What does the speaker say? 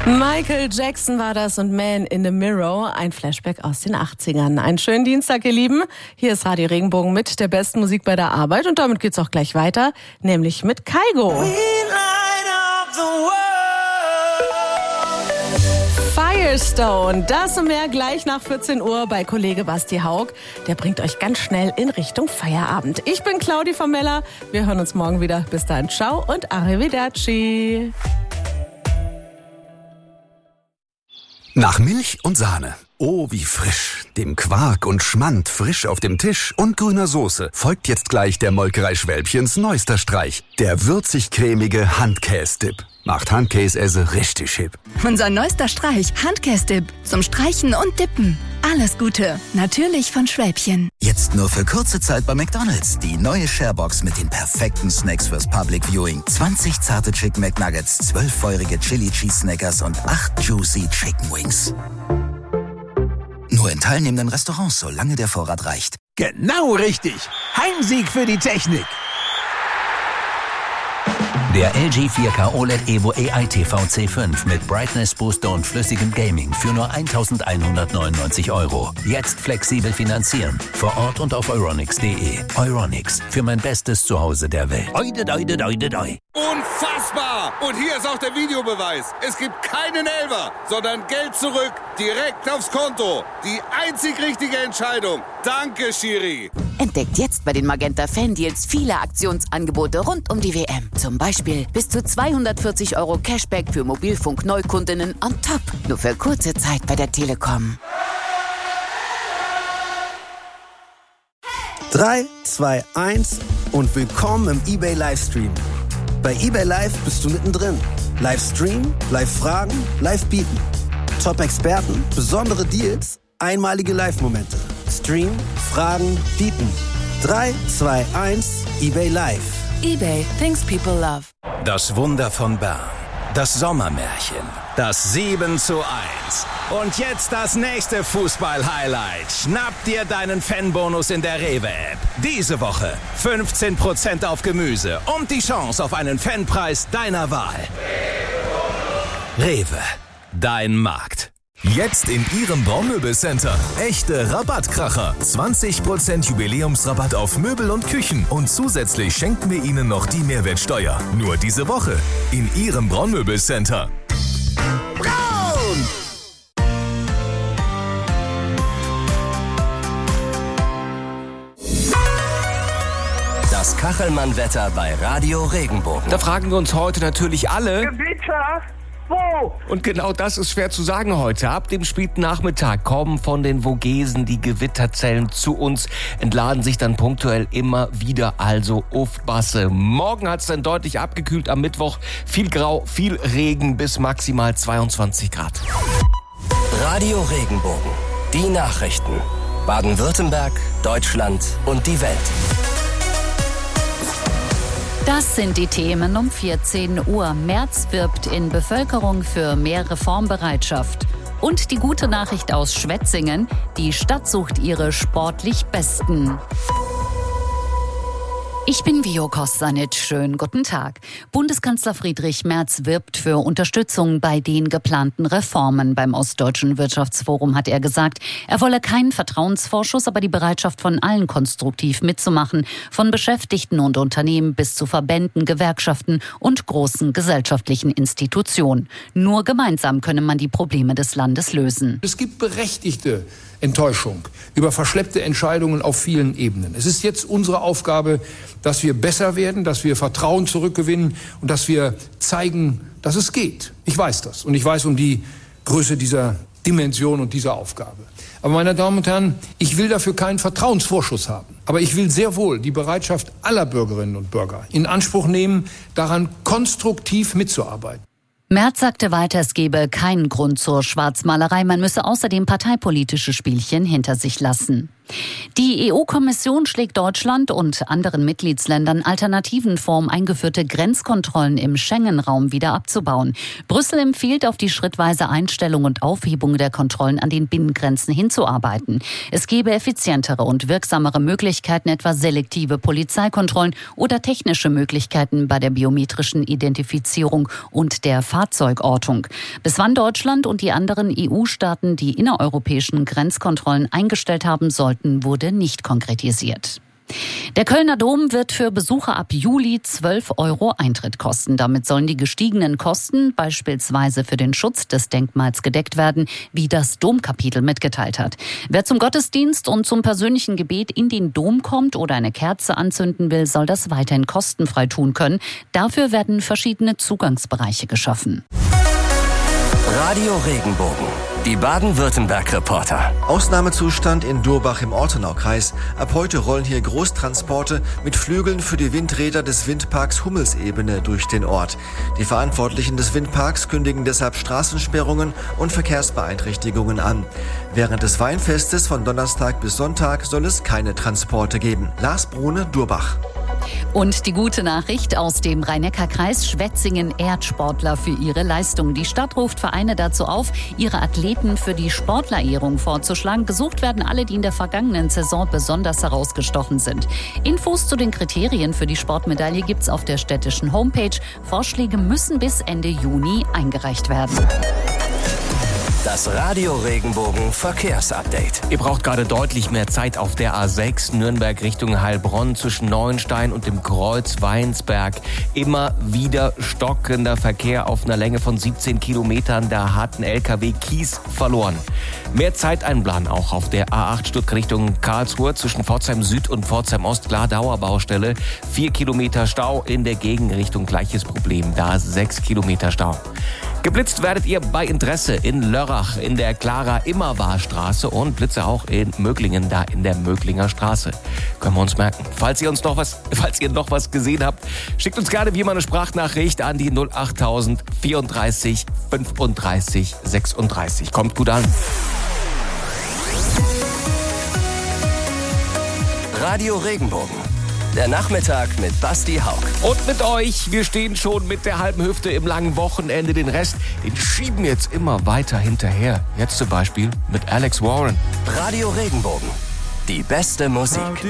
Michael Jackson war das und Man in the Mirror, ein Flashback aus den 80ern. Einen schönen Dienstag, ihr Lieben. Hier ist Radio Regenbogen mit der besten Musik bei der Arbeit und damit geht's auch gleich weiter, nämlich mit Kygo. Firestone, das und mehr gleich nach 14 Uhr bei Kollege Basti Haug. Der bringt euch ganz schnell in Richtung Feierabend. Ich bin Claudi von Meller. Wir hören uns morgen wieder. Bis dahin, ciao und arrivederci. Nach Milch und Sahne. Oh, wie frisch. Dem Quark und Schmand frisch auf dem Tisch und grüner Soße folgt jetzt gleich der Molkerei Schwälbchens neuester Streich. Der würzig-cremige Handkäse-Dip. Macht Handkäse richtig hip. Unser neuester Streich, Handkäse-Dip. Zum Streichen und Dippen. Alles Gute. Natürlich von Schwäbchen. Jetzt nur für kurze Zeit bei McDonald's. Die neue Sharebox mit den perfekten Snacks fürs Public Viewing. 20 zarte Chicken McNuggets, 12 feurige Chili Cheese Snackers und 8 juicy Chicken Wings. Nur in teilnehmenden Restaurants, solange der Vorrat reicht. Genau richtig. Heimsieg für die Technik. Der LG 4K OLED Evo AI TV C5 mit Brightness Booster und flüssigem Gaming für nur 1.199 €. Jetzt flexibel finanzieren. Vor Ort und auf euronics.de. Euronics, für mein bestes Zuhause der Welt. Oide, doide, doide, doi. Unfassbar! Und hier ist auch der Videobeweis. Es gibt keinen Elfer, sondern Geld zurück, direkt aufs Konto. Die einzig richtige Entscheidung. Danke, Schiri. Entdeckt jetzt bei den Magenta Fan-Deals viele Aktionsangebote rund um die WM. Zum Beispiel bis zu 240 € Cashback für Mobilfunk-Neukundinnen on top. Nur für kurze Zeit bei der Telekom. 3, 2, 1 und willkommen im eBay Livestream. Bei eBay Live bist du mittendrin. Livestream, Live-Fragen, Live-Bieten. Top-Experten, besondere Deals, einmalige Live-Momente. Stream, Fragen, Bieten. 3, 2, 1, eBay Live. eBay, things people love. Das Wunder von Bern. Das Sommermärchen. Das 7:1. Und jetzt das nächste Fußball-Highlight. Schnapp dir deinen Fanbonus in der Rewe-App. Diese Woche 15% auf Gemüse und die Chance auf einen Fanpreis deiner Wahl. Rewe, dein Markt. Jetzt in Ihrem Braunmöbelcenter. Echte Rabattkracher. 20% Jubiläumsrabatt auf Möbel und Küchen. Und zusätzlich schenken wir Ihnen noch die Mehrwertsteuer. Nur diese Woche in Ihrem Braunmöbelcenter. Braun! Das Kachelmann-Wetter bei Radio Regenbogen. Da fragen wir uns heute natürlich alle... Gewitter! Wo? Und genau das ist schwer zu sagen heute. Ab dem späten Nachmittag kommen von den Vogesen die Gewitterzellen zu uns, entladen sich dann punktuell immer wieder, also aufpasse. Morgen hat es dann deutlich abgekühlt, am Mittwoch viel Grau, viel Regen bis maximal 22 Grad. Radio Regenbogen, die Nachrichten. Baden-Württemberg, Deutschland und die Welt. Das sind die Themen um 14 Uhr. Merz wirbt in Bevölkerung für mehr Reformbereitschaft. Und die gute Nachricht aus Schwetzingen: Die Stadt sucht ihre sportlich Besten. Ich bin Vio Kostanic. Schönen guten Tag. Bundeskanzler Friedrich Merz wirbt für Unterstützung bei den geplanten Reformen. Beim Ostdeutschen Wirtschaftsforum hat er gesagt, er wolle keinen Vertrauensvorschuss, aber die Bereitschaft von allen konstruktiv mitzumachen, von Beschäftigten und Unternehmen bis zu Verbänden, Gewerkschaften und großen gesellschaftlichen Institutionen. Nur gemeinsam könne man die Probleme des Landes lösen. Es gibt berechtigte Enttäuschung über verschleppte Entscheidungen auf vielen Ebenen. Es ist jetzt unsere Aufgabe, dass wir besser werden, dass wir Vertrauen zurückgewinnen und dass wir zeigen, dass es geht. Ich weiß das und ich weiß um die Größe dieser Dimension und dieser Aufgabe. Aber meine Damen und Herren, ich will dafür keinen Vertrauensvorschuss haben. Aber ich will sehr wohl die Bereitschaft aller Bürgerinnen und Bürger in Anspruch nehmen, daran konstruktiv mitzuarbeiten. Merz sagte weiter, es gebe keinen Grund zur Schwarzmalerei. Man müsse außerdem parteipolitische Spielchen hinter sich lassen. Die EU-Kommission schlägt Deutschland und anderen Mitgliedsländern Alternativen vor, um eingeführte Grenzkontrollen im Schengen-Raum wieder abzubauen. Brüssel empfiehlt, auf die schrittweise Einstellung und Aufhebung der Kontrollen an den Binnengrenzen hinzuarbeiten. Es gebe effizientere und wirksamere Möglichkeiten, etwa selektive Polizeikontrollen oder technische Möglichkeiten bei der biometrischen Identifizierung und der Fahrzeugortung. Bis wann Deutschland und die anderen EU-Staaten die innereuropäischen Grenzkontrollen eingestellt haben sollten, wurde nicht konkretisiert. Der Kölner Dom wird für Besucher ab Juli 12 € Eintritt kosten. Damit sollen die gestiegenen Kosten beispielsweise für den Schutz des Denkmals gedeckt werden, wie das Domkapitel mitgeteilt hat. Wer zum Gottesdienst und zum persönlichen Gebet in den Dom kommt oder eine Kerze anzünden will, soll das weiterhin kostenfrei tun können. Dafür werden verschiedene Zugangsbereiche geschaffen. Radio Regenbogen. Die Baden-Württemberg-Reporter. Ausnahmezustand in Durbach im Ortenaukreis. Ab heute rollen hier Großtransporte mit Flügeln für die Windräder des Windparks Hummelsebene durch den Ort. Die Verantwortlichen des Windparks kündigen deshalb Straßensperrungen und Verkehrsbeeinträchtigungen an. Während des Weinfestes von Donnerstag bis Sonntag soll es keine Transporte geben. Lars Brune, Durbach. Und die gute Nachricht aus dem Rhein-Neckar-Kreis: Schwetzingen ehrt Sportler für ihre Leistung. Die Stadt ruft Vereine dazu auf, ihre Athleten für die Sportlerehrung vorzuschlagen. Gesucht werden alle, die in der vergangenen Saison besonders herausgestochen sind. Infos zu den Kriterien für die Sportmedaille gibt's auf der städtischen Homepage. Vorschläge müssen bis Ende Juni eingereicht werden. Das Radio Regenbogen Verkehrsupdate. Ihr braucht gerade deutlich mehr Zeit auf der A6 Nürnberg Richtung Heilbronn zwischen Neuenstein und dem Kreuz Weinsberg. Immer wieder stockender Verkehr auf einer Länge von 17 Kilometern. Da hat ein LKW Kies verloren. Mehr Zeit einplanen auch auf der A8 Stuttgart Richtung Karlsruhe zwischen Pforzheim Süd und Pforzheim Ost. Klar, Dauerbaustelle. 4 Kilometer Stau in der Gegenrichtung. Gleiches Problem. Da 6 Kilometer Stau. Geblitzt werdet ihr bei Interesse in Lörrach in der Clara-Immerwahr-Straße und Blitze auch in Möglingen, da in der Möglinger Straße. Können wir uns merken. Falls ihr noch was gesehen habt, schickt uns gerne wie immer eine Sprachnachricht an die 08000 34 35 36. Kommt gut an. Radio Regenbogen. Der Nachmittag mit Basti Haug. Und mit euch. Wir stehen schon mit der halben Hüfte im langen Wochenende. Den Rest, den schieben wir jetzt immer weiter hinterher. Jetzt zum Beispiel mit Alex Warren. Radio Regenbogen. Die beste Musik.